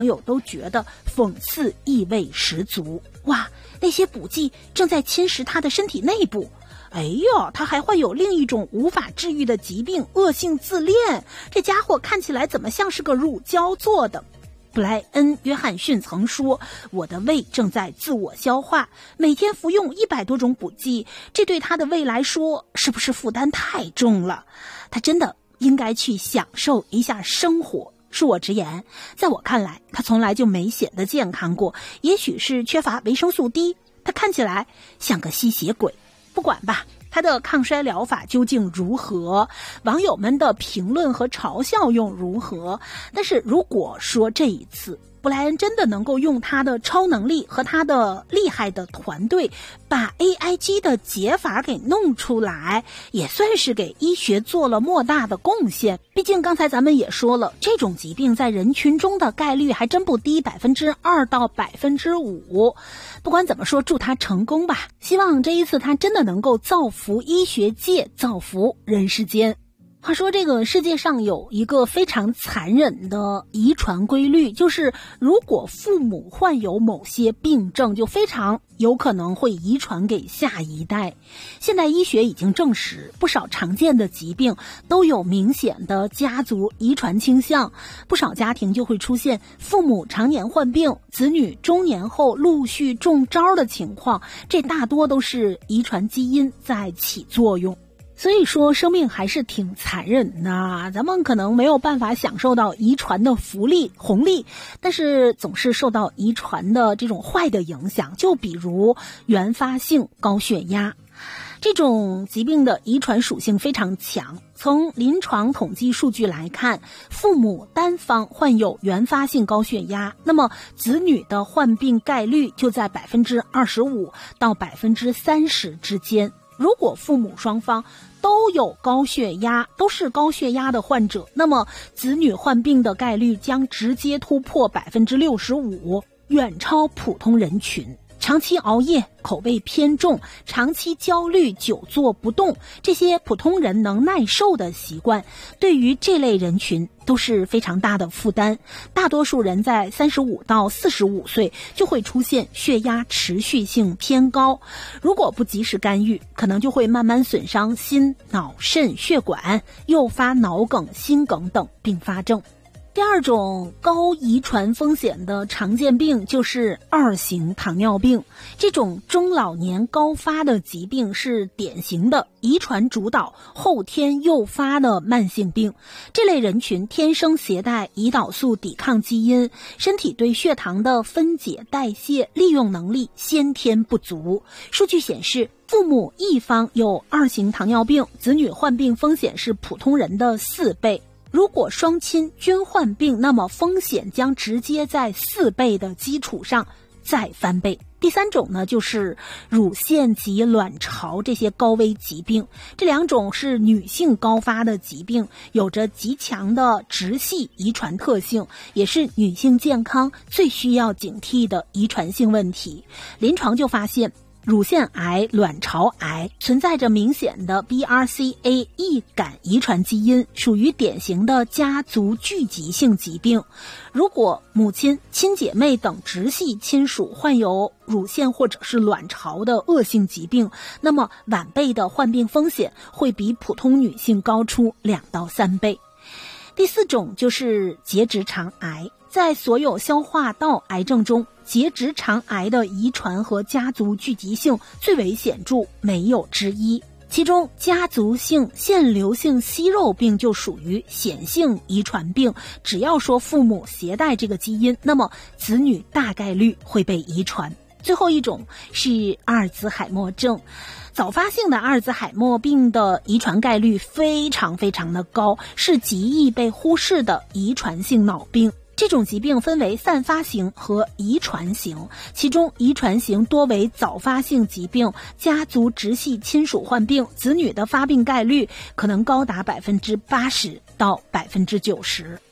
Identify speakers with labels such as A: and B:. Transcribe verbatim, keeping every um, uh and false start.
A: 网友都觉得讽刺意味十足。哇，那些补剂正在侵蚀他的身体内部。哎呦，他还患有另一种无法治愈的疾病——恶性自恋。这家伙看起来怎么像是个乳胶做的？布莱恩·约翰逊曾说：“我的胃正在自我消化，每天服用一百多种补剂，这对他的胃来说是不是负担太重了？他真的应该去享受一下生活。”恕我直言，在我看来，他从来就没显得健康过。也许是缺乏维生素 D， 他看起来像个吸血鬼。不管吧，他的抗衰疗法究竟如何，网友们的评论和嘲笑又如何？但是如果说这一次布莱恩真的能够用他的超能力和他的厉害的团队把 A I G 的解法给弄出来，也算是给医学做了莫大的贡献。毕竟刚才咱们也说了，这种疾病在人群中的概率还真不低，百分之二到百分之五。不管怎么说，祝他成功吧。希望这一次他真的能够造福医学界，造福人世间。话说这个世界上有一个非常残忍的遗传规律，就是如果父母患有某些病症，就非常有可能会遗传给下一代。现代医学已经证实，不少常见的疾病都有明显的家族遗传倾向，不少家庭就会出现父母常年患病，子女中年后陆续中招的情况，这大多都是遗传基因在起作用。所以说生命还是挺残忍的，咱们可能没有办法享受到遗传的福利红利，但是总是受到遗传的这种坏的影响。就比如原发性高血压，这种疾病的遗传属性非常强。从临床统计数据来看，父母单方患有原发性高血压，那么子女的患病概率就在百分之二十五到百分之三十之间。如果父母双方都有高血压，都是高血压的患者，那么子女患病的概率将直接突破百分之六十五，远超普通人群。长期熬夜、口味偏重、长期焦虑、久坐不动，这些普通人能耐受的习惯，对于这类人群都是非常大的负担。大多数人在三十五到四十五岁就会出现血压持续性偏高，如果不及时干预，可能就会慢慢损伤心、脑、肾、血管，诱发脑梗、心梗等并发症。第二种高遗传风险的常见病就是二型糖尿病。这种中老年高发的疾病是典型的遗传主导、后天诱发的慢性病。这类人群天生携带胰岛素抵抗基因，身体对血糖的分解、代谢、利用能力先天不足。数据显示，父母一方有二型糖尿病，子女患病风险是普通人的四倍。如果双亲均患病，那么风险将直接在四倍的基础上再翻倍。第三种呢，就是乳腺及卵巢这些高危疾病。这两种是女性高发的疾病，有着极强的直系遗传特性，也是女性健康最需要警惕的遗传性问题。临床就发现，乳腺癌、卵巢癌存在着明显的 B R C A 易感遗传基因，属于典型的家族聚集性疾病。如果母亲、亲姐妹等直系亲属患有乳腺或者是卵巢的恶性疾病，那么晚辈的患病风险会比普通女性高出两到三倍。第四种就是结直肠癌。在所有消化道癌症中，结直肠癌的遗传和家族聚集性最为显著，没有之一。其中家族性腺瘤性息肉病就属于显性遗传病，只要说父母携带这个基因，那么子女大概率会被遗传。最后一种是阿尔兹海默症。早发性的阿尔兹海默病的遗传概率非常非常的高，是极易被忽视的遗传性脑病。这种疾病分为散发型和遗传型，其中遗传型多为早发性疾病，家族直系亲属患病，子女的发病概率可能高达百分之八十到百分之九十。